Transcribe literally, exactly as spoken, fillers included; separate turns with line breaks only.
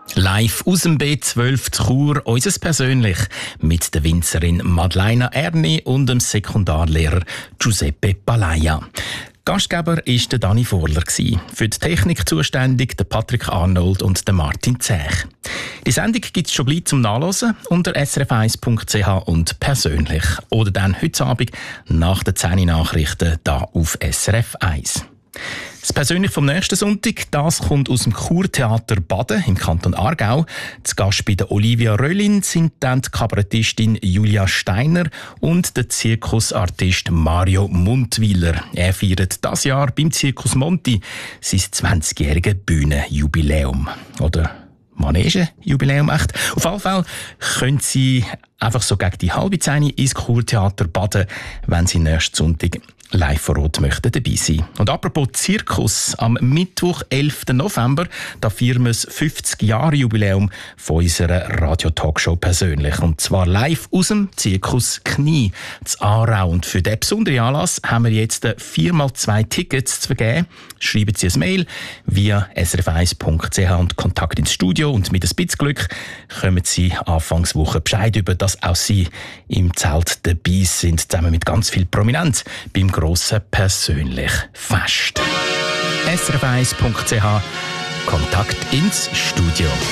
Live aus dem B zwölf zu Chur, unser persönlich, mit der Winzerin Madeleine Erni und dem Sekundarlehrer Giuseppe Palaia. Gastgeber war der Dani Vorler. Für die Technik zuständig der Patrick Arnold und der Martin Zech. Die Sendung gibt es schon gleich zum Nachlesen unter s r f eins punkt c h und persönlich. Oder dann heute Abend nach den zehn Nachrichten hier auf S R F eins. Das Persönlich vom nächsten Sonntag, das kommt aus dem Kurtheater Baden im Kanton Aargau. Zu Gast bei der Olivia Röllin sind dann die Kabarettistin Julia Steiner und der Zirkusartist Mario Mundwiler. Er feiert dieses Jahr beim Zirkus Monti sein zwanzigjähriges Bühnenjubiläum. Oder Manege-Jubiläum echt. Auf jeden Fall können Sie einfach so gegen die halbe Zehn ins Kurtheater Baden, wenn Sie nächsten Sonntag live vor Ort möchten dabei sein. Und apropos Zirkus, am Mittwoch, elften November, da feiern wir das fünfzig-Jahre-Jubiläum von unserer Radio-Talkshow persönlich. Und zwar live aus dem Zirkus Knie zu Aarau. Und für diesen besonderen Anlass haben wir jetzt vier mal zwei Tickets zu vergeben. Schreiben Sie ein Mail via s r f eins punkt c h und Kontakt ins Studio. Und mit ein bisschen Glück kommen Sie Anfangswoche Bescheid über, dass auch Sie im Zelt dabei sind, zusammen mit ganz viel Prominenz beim grossen persönlich Fest. s r f eins punkt c h Kontakt ins Studio.